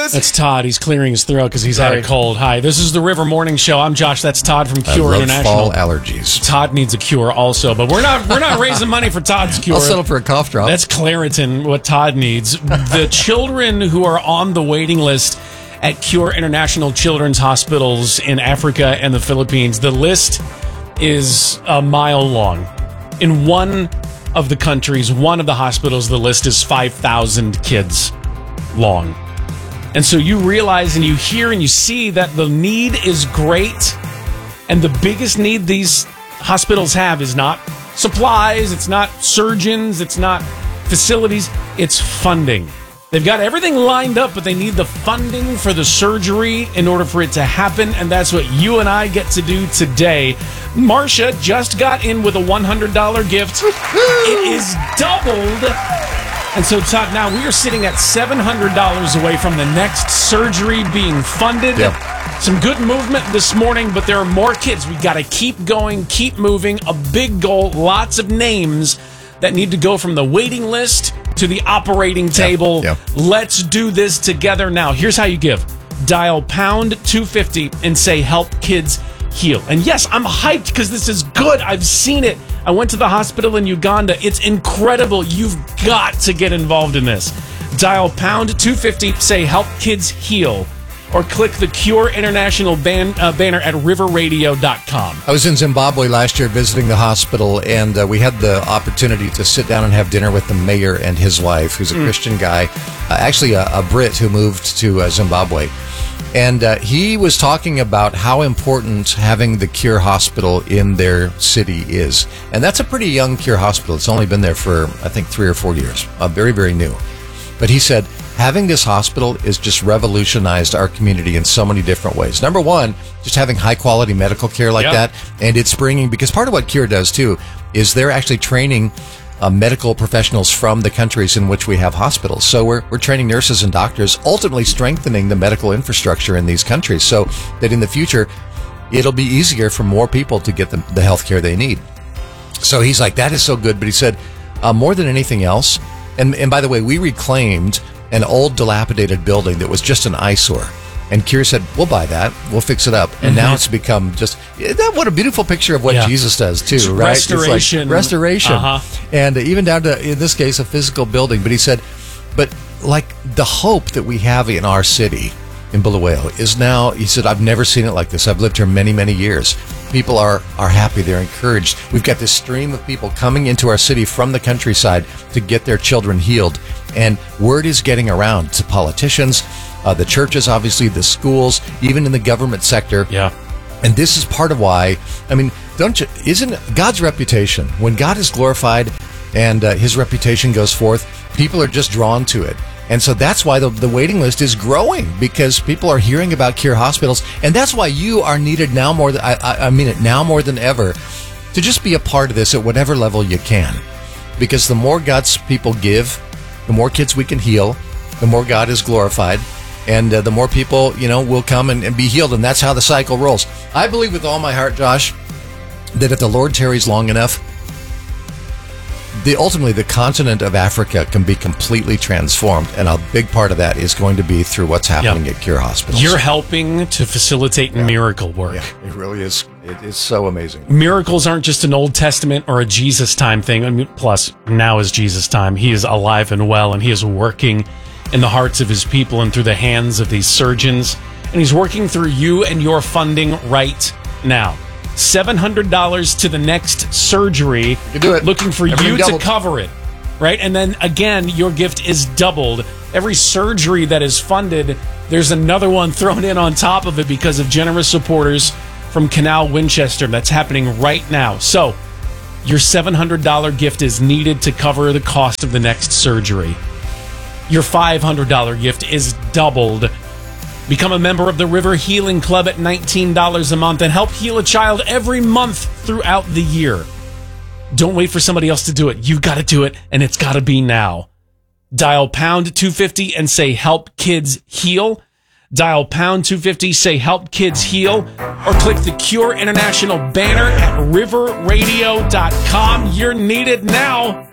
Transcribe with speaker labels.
Speaker 1: is?
Speaker 2: That's Todd. He's clearing his throat because he's had a cold. Hi, this is the River Morning Show. I'm Josh. That's Todd from Cure International.
Speaker 3: Fall allergies.
Speaker 2: Todd needs a cure also, but we're not raising money for Todd's cure.
Speaker 3: I'll settle for a cough drop.
Speaker 2: That's Claritin, what Todd needs. The children who are on the waiting list at Cure International Children's Hospitals in Africa and the Philippines, the list is a mile long. In one of the countries, one of the hospitals, the list is 5,000 kids long. And so you realize and you hear and you see that the need is great. And the biggest need these hospitals have is not supplies, it's not surgeons, it's not facilities, it's funding. They've got everything lined up, but they need the funding for the surgery in order for it to happen, and that's what you and I get to do today. Marcia just got in with a $100 gift. It is doubled. And so, Todd, now we are sitting at $700 away from the next surgery being funded.
Speaker 3: Yep.
Speaker 2: Some good movement this morning, but there are more kids. We got to keep going, keep moving. A big goal, lots of names that need to go from the waiting list to the operating table.
Speaker 3: Yep.
Speaker 2: Let's do this together now. Here's how you give. Dial pound 250 and say help kids heal. And yes, I'm hyped because this is good. I've seen it. I went to the hospital in Uganda. It's incredible. You've got to get involved in this. Dial pound 250, say help kids heal, or click the Cure International banner at riverradio.com.
Speaker 3: I was in Zimbabwe last year visiting the hospital, and we had the opportunity to sit down and have dinner with the mayor and his wife, who's a Christian guy, actually a Brit who moved to Zimbabwe. And he was talking about how important having the Cure Hospital in their city is. And that's a pretty young Cure Hospital. It's only been there for, I think, 3 or 4 years. Very, very new. But he said, having this hospital has just revolutionized our community in so many different ways. Number one, just having high-quality medical care like that. And it's bringing, because part of what Cure does, too, is they're actually training medical professionals from the countries in which we have hospitals. So we're training nurses and doctors, ultimately strengthening the medical infrastructure in these countries so that in the future, it'll be easier for more people to get the health care they need. So he's like, that is so good. But he said, more than anything else, and by the way, we reclaimed an old dilapidated building that was just an eyesore. And Cure said, we'll buy that. We'll fix it up. And now it's become just, what a beautiful picture of what Jesus does, too,
Speaker 2: it's
Speaker 3: right?
Speaker 2: Restoration.
Speaker 3: It's like restoration. And even down to, in this case, a physical building. But he said, but like the hope that we have in our city, in Bulawayo, is now, he said, I've never seen it like this. I've lived here many, many years. People are happy. They're encouraged. We've got this stream of people coming into our city from the countryside to get their children healed. And word is getting around to politicians, the churches, obviously, the schools, even in the government sector.
Speaker 2: Yeah.
Speaker 3: And this is part of why, I mean, isn't God's reputation, when God is glorified and his reputation goes forth, people are just drawn to it. And so that's why the waiting list is growing, because people are hearing about Cure hospitals. And that's why you are needed now more than, I mean it now more than ever, to just be a part of this at whatever level you can. Because the more God's people give, the more kids we can heal, the more God is glorified, and the more people, will come and be healed. And that's how the cycle rolls. I believe with all my heart, Josh, that if the Lord tarries long enough, ultimately the continent of Africa can be completely transformed. And a big part of that is going to be through what's happening at Cure hospitals.
Speaker 2: You're helping to facilitate miracle work.
Speaker 3: Yeah, it really is. It is so amazing.
Speaker 2: Miracles aren't just an Old Testament or a Jesus time thing. I mean, plus, now is Jesus time. He is alive and well, and he is working in the hearts of his people and through the hands of these surgeons. And he's working through you and your funding right now. $700 to the next surgery.
Speaker 3: You can do it.
Speaker 2: Looking for
Speaker 3: Everything
Speaker 2: you to
Speaker 3: doubled.
Speaker 2: cover it. Right? And then, again, your gift is doubled. Every surgery that is funded, there's another one thrown in on top of it because of generous supporters from Canal Winchester. That's happening right now. So, your $700 gift is needed to cover the cost of the next surgery. Your $500 gift is doubled. Become a member of the River Healing Club at $19 a month and help heal a child every month throughout the year. Don't wait for somebody else to do it. You've got to do it, and it's got to be now. Dial pound 250 and say help kids heal. Dial pound 250, say help kids heal, or click the Cure International banner at riverradio.com. You're needed now.